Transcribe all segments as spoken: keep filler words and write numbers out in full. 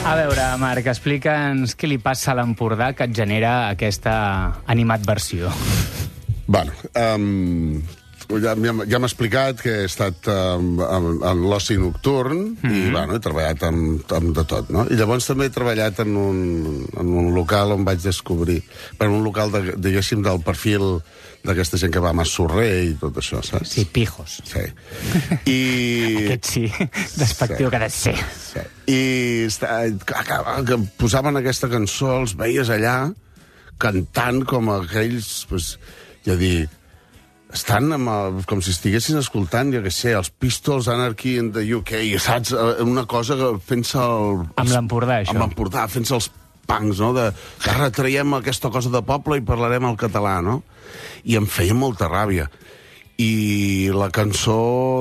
A veure, Marc, explica'ns què li passa a l'Empordà que et genera aquesta animadversió. Bueno, um, ja, ja m'ha explicat que he estat um, en, en l'oci nocturn mm-hmm. i bueno, he treballat amb, amb de tot, no? I llavors també he treballat en un, en un local on vaig descobrir, per un local, de, diguéssim, del perfil d'aquesta gent que va a Massorrer i tot això, saps? Sí, pijos. Sí. I... Aquest sí, despectiu sí. Que ha de ser. Sí. I està, que, que posaven aquesta cançó, els veies allà cantant com aquells, pues, ja dic, estan amb el, com si estiguessin escoltant, jo què sé, els Pistols, Anarchy in the U K, saps? Una cosa que fent-se el... Amb l'Empordà, això. Amb l'Empordà, fent-se els punks, no? De, que ara traiem aquesta cosa de poble i parlarem el català, no? I em feia molta ràbia. I la cançó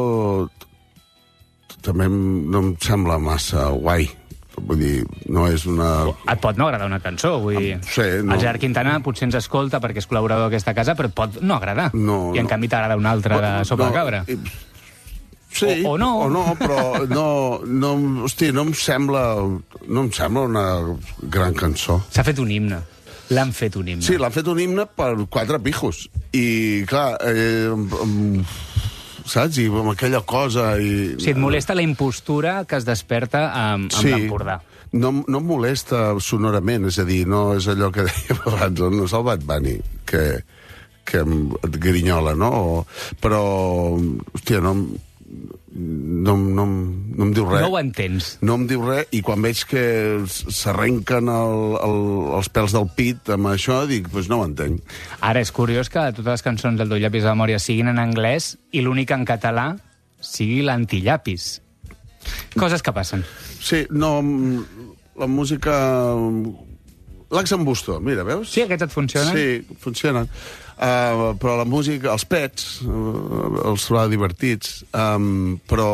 també no em sembla massa guai. Vull dir, no és una... Et pot no agradar una cançó, vull dir... Sí, no. El Gerard Quintana potser ens escolta perquè és col·laborador d'aquesta casa, però et pot no agradar. No, I en no. canvi t'agrada una altra de Sopa no, de Cabra. Sí, o, o no. O no, però no, no, hosti, no em sembla, no em sembla una gran cançó. S'ha fet un himne. L'han fet un himne. Sí, l'han fet un himne per quatre pijos. I, clar, eh, saps? I amb aquella cosa... I... Si et molesta la impostura que es desperta amb, amb sí. l'Empordà. No, no em molesta sonorament, és a dir, no és allò que dèiem abans, no és el Bad Bunny, que, que et grinyola, no? O, però, hòstia, no... No, no, no em diu res. No ho entens. No em diu res, i quan veig que s'arrenquen el, el, els pèls del pit amb això, dic, doncs pues no ho entenc. Ara, és curiós que totes les cançons del Teu llapis de la memòria siguin en anglès i l'únic en català sigui l'antillapis. Coses que passen. Sí, no... La música... L'Axambusto, mira, veus? Sí, aquests et funcionen? Sí, funcionen. Uh, però la música, els pets, uh, els trobava divertits, um, però